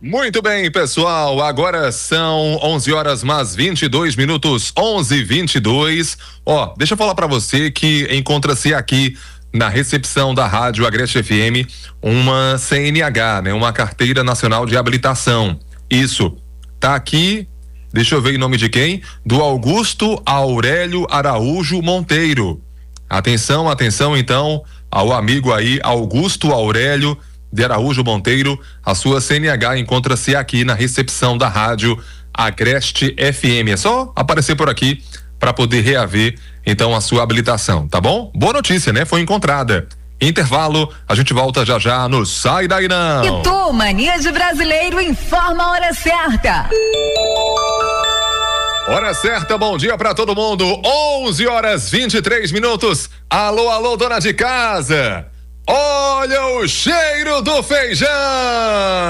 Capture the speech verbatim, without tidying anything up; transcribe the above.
Muito bem, pessoal, agora são onze horas mais vinte e dois minutos, onze e vinte e dois. Ó, deixa eu falar pra você que encontra-se aqui na recepção da Rádio Agreste F M uma C N H, né? Uma Carteira Nacional de Habilitação. Isso, tá aqui, deixa eu ver em nome de quem? Do Augusto Aurélio Araújo Monteiro. Atenção, atenção então ao amigo aí, Augusto Aurélio de Araújo Monteiro, a sua C N H encontra-se aqui na recepção da Rádio Agreste F M. É só aparecer por aqui para poder reaver então a sua habilitação, tá bom? Boa notícia, né? Foi encontrada. Intervalo, a gente volta já já no Sai Daí Não. E tu, Mania de Brasileiro, informa a hora certa. Hora certa, bom dia pra todo mundo. onze horas vinte e três minutos. Alô, alô, dona de casa. Olha o cheiro do feijão!